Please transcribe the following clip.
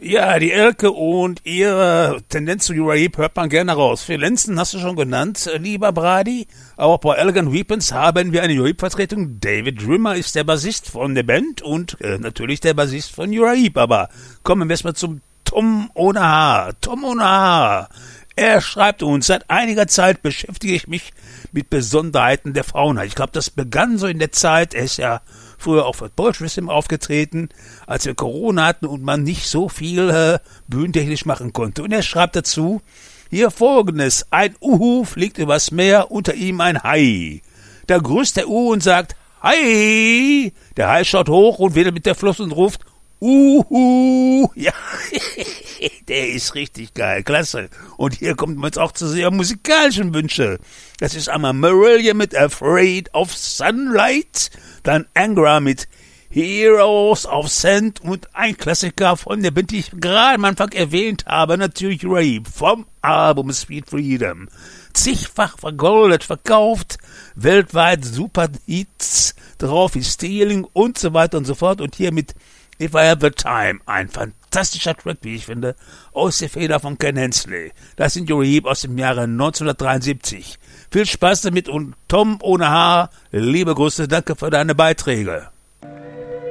Ja, die Elke und ihre Tendenz zu Uriah Heep hört man gerne raus. Phil Lenson hast du schon genannt, lieber Brady. Auch bei Elegant Weapons haben wir eine Uriah Heep-Vertretung. David Rimmer ist der Bassist von der Band und natürlich der Bassist von Uriah Heep. Aber kommen wir erstmal zum Tom ohne Haar. Tom ohne Haar. Er schreibt uns, seit einiger Zeit beschäftige ich mich mit Besonderheiten der Frauenheit. Ich glaube, das begann so in der Zeit, er ist ja früher auch für Poetry Slam aufgetreten, als wir Corona hatten und man nicht so viel bühnentechnisch machen konnte. Und er schreibt dazu, hier Folgendes, ein Uhu fliegt übers Meer, unter ihm ein Hai. Da grüßt der Uhu und sagt, Hai! Der Hai schaut hoch und wedelt mit der Flosse und ruft, Uhu! Ja, der ist richtig geil, klasse. Und hier kommt man jetzt auch zu sehr musikalischen Wünsche. Das ist einmal Marillion mit Afraid of Sunlight, dann Angra mit Heroes of Sand und ein Klassiker von der Band, die ich gerade am Anfang erwähnt habe, natürlich Uriah Heep vom Album Sweet Freedom. Zigfach vergoldet, verkauft, weltweit super Hits drauf wie Stealing und so weiter und so fort. Und hier mit If I Have the Time, ein fantastischer Track, wie ich finde, aus der Feder von Ken Hensley. Das sind Uriah Heep aus dem Jahre 1973. Viel Spaß damit und Tom ohne Haar, liebe Grüße, danke für deine Beiträge.